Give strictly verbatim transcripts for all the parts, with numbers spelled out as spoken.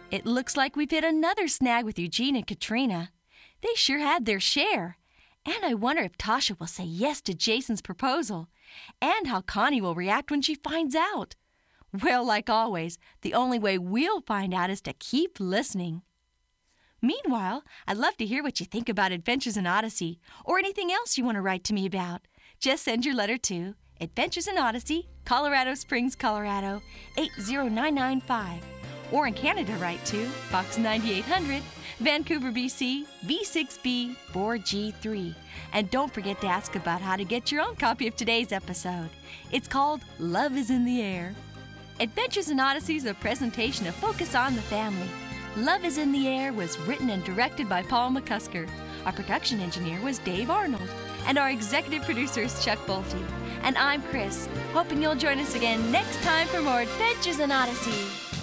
It looks like we've hit another snag with Eugene and Katrina. They sure had their share. And I wonder if Tasha will say yes to Jason's proposal, and how Connie will react when she finds out. Well, like always, the only way we'll find out is to keep listening. Meanwhile, I'd love to hear what you think about Adventures in Odyssey, or anything else you want to write to me about. Just send your letter to Adventures in Odyssey, Colorado Springs, Colorado, eight zero nine nine five. Or in Canada, write to Box ninety-eight hundred, Vancouver, B C, V six B four G three. And don't forget to ask about how to get your own copy of today's episode. It's called Love is in the Air. Adventures in Odyssey is a presentation of Focus on the Family. Love is in the Air was written and directed by Paul McCusker. Our production engineer was Dave Arnold. And our executive producer is Chuck Bolte. And I'm Chris, hoping you'll join us again next time for more Adventures in Odyssey.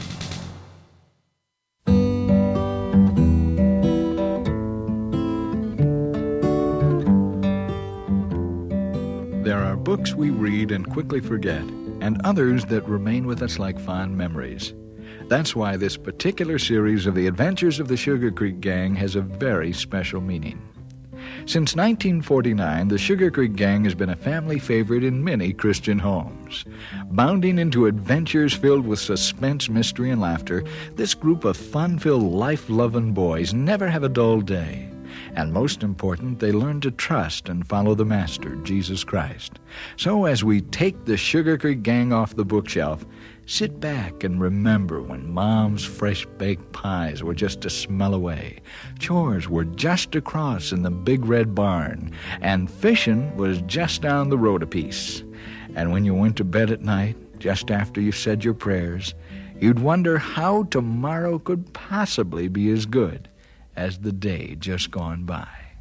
There are books we read and quickly forget, and others that remain with us like fond memories. That's why this particular series of The Adventures of the Sugar Creek Gang has a very special meaning. Since nineteen forty-nine, the Sugar Creek Gang has been a family favorite in many Christian homes. Bounding into adventures filled with suspense, mystery, and laughter, this group of fun-filled, life-loving boys never have a dull day. And most important, they learn to trust and follow the Master, Jesus Christ. So as we take the Sugar Creek Gang off the bookshelf, sit back and remember when Mom's fresh-baked pies were just a smell away, chores were just across in the big red barn, and fishing was just down the road a piece. And when you went to bed at night, just after you said your prayers, you'd wonder how tomorrow could possibly be as good as the day just gone by.